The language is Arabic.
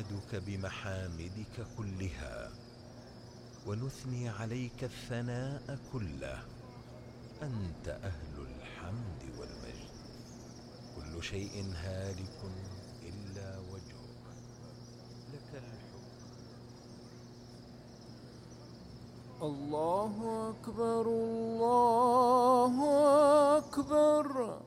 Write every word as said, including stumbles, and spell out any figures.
نحمدك بمحامدك كلها، ونثني عليك الثناء كله. أنت أهل الحمد والمجد، كل شيء هالك إلا وجهك، لك الحكم. الله أكبر، الله أكبر.